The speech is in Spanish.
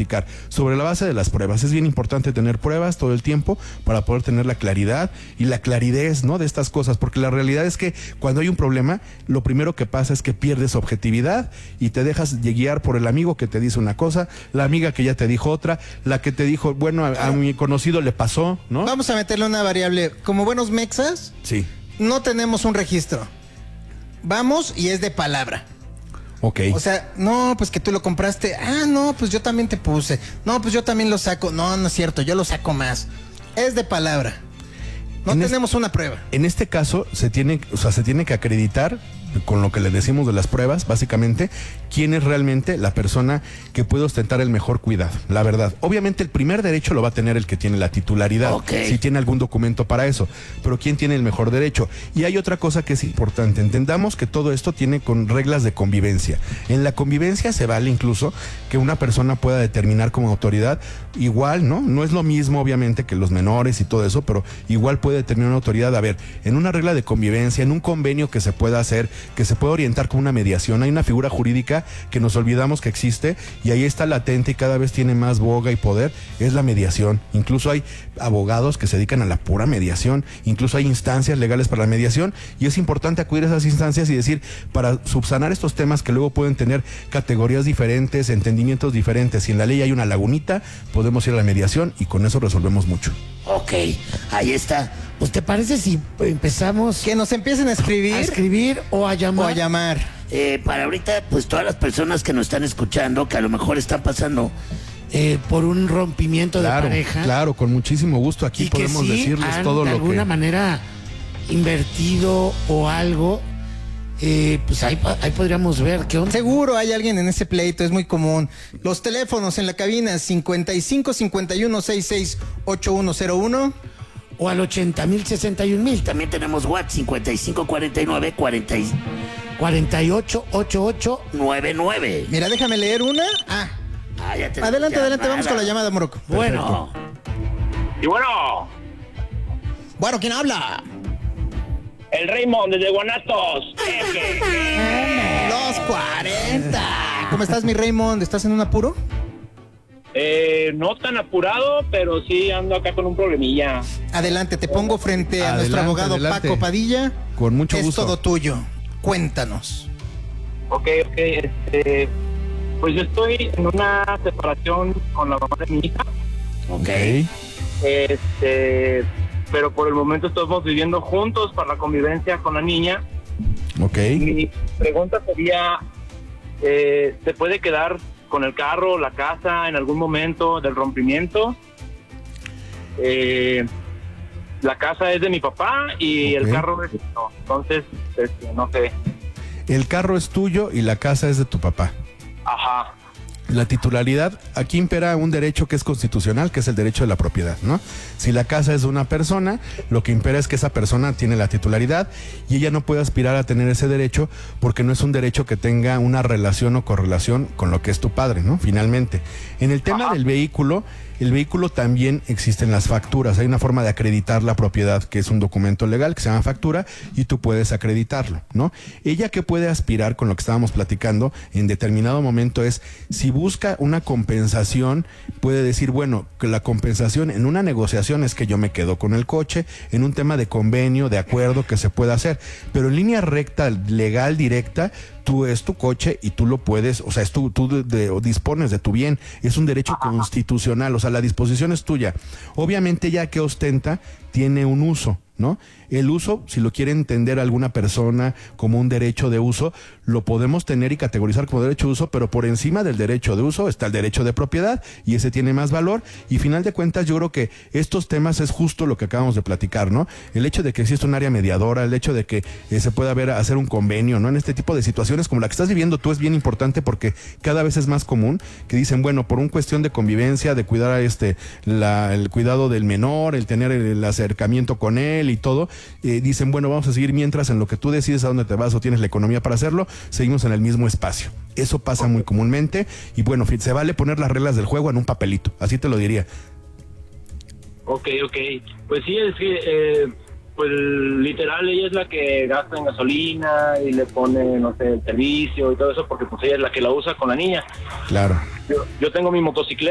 diagnosticar sobre la base de las pruebas. Es bien importante tener pruebas todo el tiempo para poder tener la claridad y la claridez, ¿no?, de estas cosas, porque la realidad es que cuando hay un problema, lo primero que pasa es que pierdes objetividad y te dejas guiar por el amigo que te dice una cosa, la amiga que ya te dijo otra, la que te dijo, bueno, a mi conocido le pasó, ¿no? Vamos a meterle una variable. Como buenos mexas, Sí. no tenemos un registro. Vamos y es de palabra. Ok. O sea, no, pues que tú lo compraste. Ah, no, pues yo también te puse. No, pues yo también lo saco. No, no es cierto, yo lo saco más. Es de palabra. No tenemos una prueba. En este caso, se tiene que acreditar, con lo que le decimos de las pruebas, básicamente, quién es realmente la persona que puede ostentar el mejor cuidado, la verdad. Obviamente el primer derecho lo va a tener el que tiene la titularidad, si tiene algún documento para eso, pero quién tiene el mejor derecho. Y hay otra cosa que es importante, entendamos que todo esto tiene con reglas de convivencia. En la convivencia se vale incluso que una persona pueda determinar como autoridad, igual, ¿no? No es lo mismo, obviamente, que los menores y todo eso, pero igual puede determinar una autoridad. A ver, en una regla de convivencia, en un convenio que se pueda hacer, que se puede orientar como una mediación, hay una figura jurídica que nos olvidamos que existe y ahí está latente y cada vez tiene más boga y poder, es la mediación. Incluso hay abogados que se dedican a la pura mediación, incluso hay instancias legales para la mediación y es importante acudir a esas instancias y decir, para subsanar estos temas que luego pueden tener categorías diferentes, entendimientos diferentes, si en la ley hay una lagunita, podemos ir a la mediación y con eso resolvemos mucho. Ok, ahí está. Pues ¿te parece si empezamos Que nos empiecen a a escribir o a o llamar? a llamar. Para ahorita, pues todas las personas que nos están escuchando, que a lo mejor están pasando por un rompimiento Claro, de pareja. claro, con muchísimo gusto. Aquí Y que podemos sí decirles han, todo de lo alguna que... manera invertido o algo, pues ahí podríamos ver qué onda. Seguro hay alguien en ese pleito, es muy común. Los teléfonos en la cabina 55 51 66 8101. O al 80,000, 61,000. También tenemos WhatsApp 5549 48 88 99. Mira, déjame leer una. Ya tenemos Adelante, llamada. vamos con la llamada, Morocco. Bueno, Y bueno, Bueno, ¿quién habla? el Raymond desde Guanatos. Los 40. ¿Cómo estás, mi Raymond? ¿Estás en un apuro? No tan apurado, pero sí ando acá con un problemilla. Adelante, te pongo frente a Adelante, nuestro abogado adelante. Paco Padilla. Con mucho Es gusto. todo tuyo. Cuéntanos. Ok, pues yo estoy en una separación con la mamá de mi hija. Ok. Pero por el momento estamos viviendo juntos para la convivencia con la niña. Ok. Mi pregunta sería, ¿se puede quedar con el carro, la casa en algún momento del rompimiento? La casa es de mi papá y Ok. el carro es mío. Entonces, no sé. El carro es tuyo y la casa es de tu papá. Ajá. La titularidad, aquí impera un derecho que es constitucional, que es el derecho de la propiedad, ¿no? Si la casa es de una persona, lo que impera es que esa persona tiene la titularidad y ella no puede aspirar a tener ese derecho porque no es un derecho que tenga una relación o correlación con lo que es tu padre, ¿no? Finalmente. En el tema del vehículo, el vehículo también existen las facturas. Hay una forma de acreditar la propiedad, que es un documento legal que se llama factura, y tú puedes acreditarlo, ¿no? Ella que puede aspirar con lo que estábamos platicando en determinado momento es, si busca una compensación, puede decir, bueno, que la compensación en una negociación es que yo me quedo con el coche, en un tema de convenio, de acuerdo que se pueda hacer, pero en línea recta, legal, directa, tú es tu coche y tú lo puedes, o sea, tú dispones de tu bien, es un derecho constitucional, o sea, la disposición es tuya. Obviamente ya que ostenta, tiene un uso, ¿no? El uso, si lo quiere entender alguna persona como un derecho de uso, lo podemos tener y categorizar como derecho de uso, pero por encima del derecho de uso está el derecho de propiedad y ese tiene más valor. Y final de cuentas yo creo que estos temas es justo lo que acabamos de platicar, ¿no? El hecho de que existe un área mediadora, el hecho de que se pueda hacer un convenio, ¿no? En este tipo de situaciones como la que estás viviendo tú es bien importante porque cada vez es más común que dicen, bueno, por una cuestión de convivencia, de cuidar a el cuidado del menor, el tener el acercamiento con él y todo, dicen, bueno, vamos a seguir mientras en lo que tú decides a dónde te vas o tienes la economía para hacerlo, seguimos en el mismo espacio. Eso pasa muy comúnmente y bueno, se vale poner las reglas del juego en un papelito, así te lo diría. Ok. Pues sí, es que, pues literal, ella es la que gasta en gasolina y le pone, no sé, el servicio y todo eso, porque pues ella es la que la usa con la niña. Claro. Yo tengo mi motocicleta.